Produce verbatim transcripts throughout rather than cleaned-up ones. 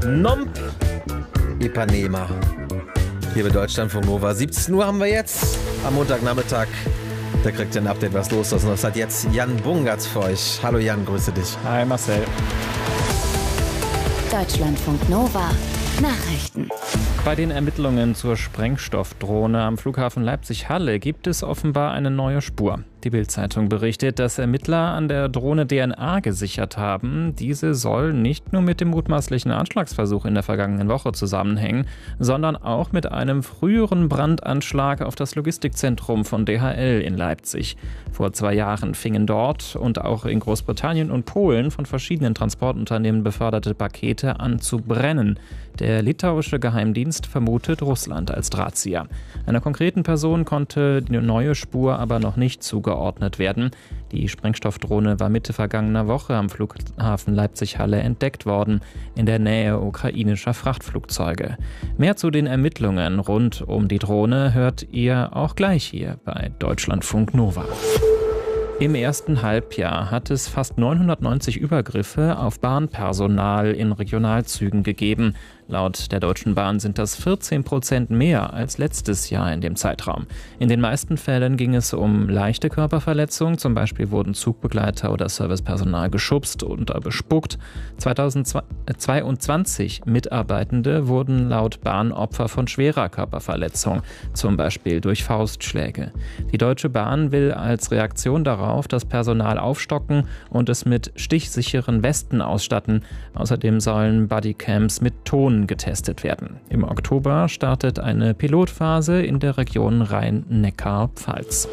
Nom Ipanema. Hier bei Deutschlandfunk Nova. siebzehn Uhr haben wir jetzt am Montagnachmittag. Da kriegt ihr ein Update, was los ist. Und das hat jetzt Jan Bungertz für euch. Hallo Jan, grüße dich. Hi Marcel. Deutschlandfunk Nova. Nachrichten. Bei den Ermittlungen zur Sprengstoffdrohne am Flughafen Leipzig-Halle gibt es offenbar eine neue Spur. Die Bild-Zeitung berichtet, dass Ermittler an der Drohne D N A gesichert haben. Diese soll nicht nur mit dem mutmaßlichen Anschlagsversuch in der vergangenen Woche zusammenhängen, sondern auch mit einem früheren Brandanschlag auf das Logistikzentrum von D H L in Leipzig. Vor zwei Jahren fingen dort und auch in Großbritannien und Polen von verschiedenen Transportunternehmen beförderte Pakete an zu brennen. Der litauische Geheimdienst vermutet Russland als Drahtzieher. Einer konkreten Person konnte die neue Spur aber noch nicht zugeordnet werden. Die Sprengstoffdrohne war Mitte vergangener Woche am Flughafen Leipzig-Halle entdeckt worden, in der Nähe ukrainischer Frachtflugzeuge. Mehr zu den Ermittlungen rund um die Drohne hört ihr auch gleich hier bei Deutschlandfunk Nova. Im ersten Halbjahr hat es fast neunhundertneunzig Übergriffe auf Bahnpersonal in Regionalzügen gegeben. Laut der Deutschen Bahn sind das vierzehn Prozent mehr als letztes Jahr in dem Zeitraum. In den meisten Fällen ging es um leichte Körperverletzungen, zum Beispiel wurden Zugbegleiter oder Servicepersonal geschubst oder bespuckt. zweitausendzweiundzwanzig Mitarbeitende wurden laut Bahn Opfer von schwerer Körperverletzung, zum Beispiel durch Faustschläge. Die Deutsche Bahn will als Reaktion darauf das Personal aufstocken und es mit stichsicheren Westen ausstatten. Außerdem sollen Bodycams mit Ton getestet werden. Im Oktober startet eine Pilotphase in der Region Rhein-Neckar-Pfalz.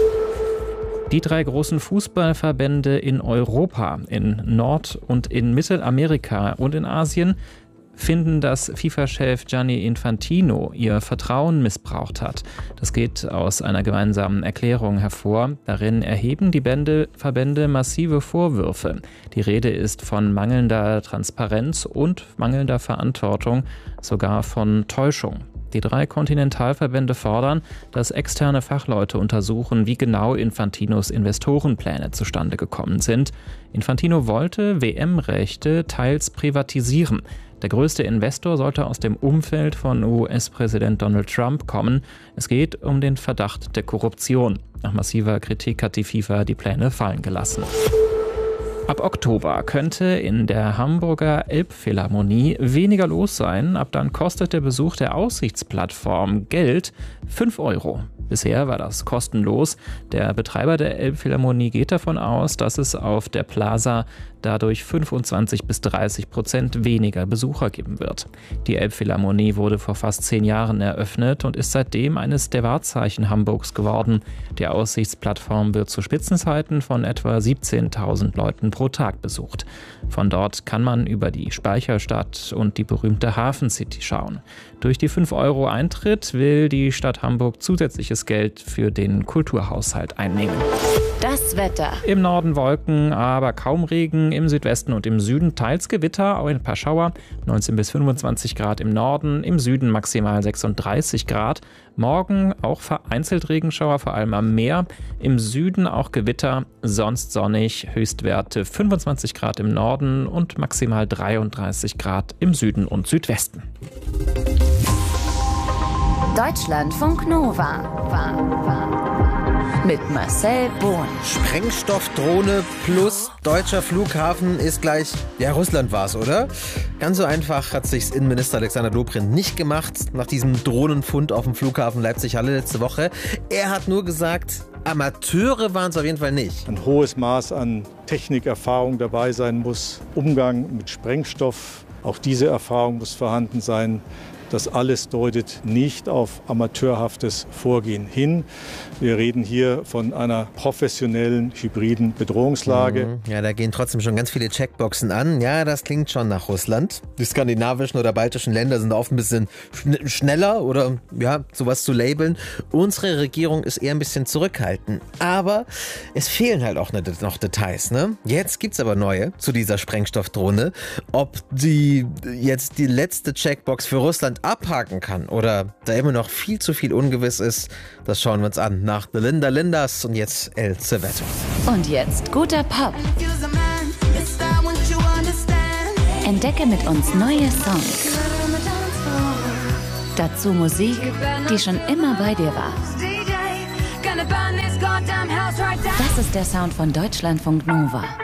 Die drei großen Fußballverbände in Europa, in Nord- und in Mittelamerika und in Asien finden, dass FIFA-Chef Gianni Infantino ihr Vertrauen missbraucht hat. Das geht aus einer gemeinsamen Erklärung hervor. Darin erheben die Bände, Verbände massive Vorwürfe. Die Rede ist von mangelnder Transparenz und mangelnder Verantwortung, sogar von Täuschung. Die drei Kontinentalverbände fordern, dass externe Fachleute untersuchen, wie genau Infantinos Investorenpläne zustande gekommen sind. Infantino wollte W M-Rechte teils privatisieren. Der größte Investor sollte aus dem Umfeld von U S-Präsident Donald Trump kommen. Es geht um den Verdacht der Korruption. Nach massiver Kritik hat die FIFA die Pläne fallen gelassen. Ab Oktober könnte in der Hamburger Elbphilharmonie weniger los sein. Ab dann kostet der Besuch der Aussichtsplattform Geld, fünf Euro. Bisher war das kostenlos. Der Betreiber der Elbphilharmonie geht davon aus, dass es auf der Plaza dadurch fünfundzwanzig bis dreißig Prozent weniger Besucher geben wird. Die Elbphilharmonie wurde vor fast zehn Jahren eröffnet und ist seitdem eines der Wahrzeichen Hamburgs geworden. Die Aussichtsplattform wird zu Spitzenzeiten von etwa siebzehntausend Leuten pro Tag besucht. Von dort kann man über die Speicherstadt und die berühmte Hafen City schauen. Durch die fünf Euro Eintritt will die Stadt Hamburg zusätzliches Geld für den Kulturhaushalt einnehmen. Das Wetter. Im Norden Wolken, aber kaum Regen. Im Südwesten und im Süden teils Gewitter, auch ein paar Schauer. neunzehn bis fünfundzwanzig Grad im Norden, im Süden maximal sechsunddreißig Grad. Morgen auch vereinzelt Regenschauer, vor allem am Meer. Im Süden auch Gewitter, sonst sonnig. Höchstwerte fünfundzwanzig Grad im Norden und maximal dreiunddreißig Grad im Süden und Südwesten. Deutschlandfunk Nova. War, war. Mit Marcel Bohn. Sprengstoffdrohne plus deutscher Flughafen ist gleich, ja, Russland war's, oder? Ganz so einfach hat sich's Innenminister Alexander Dobrindt nicht gemacht nach diesem Drohnenfund auf dem Flughafen Leipzig-Halle letzte Woche. Er hat nur gesagt, Amateure waren es auf jeden Fall nicht. Ein hohes Maß an Technikerfahrung dabei sein muss, Umgang mit Sprengstoff, auch diese Erfahrung muss vorhanden sein. Das alles deutet nicht auf amateurhaftes Vorgehen hin. Wir reden hier von einer professionellen, hybriden Bedrohungslage. Ja, da gehen trotzdem schon ganz viele Checkboxen an. Ja, das klingt schon nach Russland. Die skandinavischen oder baltischen Länder sind oft ein bisschen schn- schneller oder ja, sowas zu labeln. Unsere Regierung ist eher ein bisschen zurückhaltend. Aber es fehlen halt auch noch Details, ne? Jetzt gibt's aber neue zu dieser Sprengstoffdrohne. Ob die jetzt die letzte Checkbox für Russland abhaken kann oder da immer noch viel zu viel ungewiss ist, das schauen wir uns an nach The Linda Lindas und jetzt El Civetto. Und jetzt guter Pop. Entdecke mit uns neue Songs. Dazu Musik, die schon immer bei dir war. Das ist der Sound von Deutschlandfunk Nova.